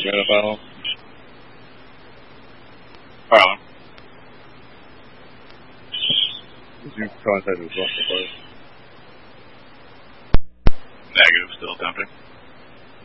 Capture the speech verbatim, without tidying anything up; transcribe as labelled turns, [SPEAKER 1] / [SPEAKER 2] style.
[SPEAKER 1] Tomato file. File. Did you contact the software? Negative, still attempting.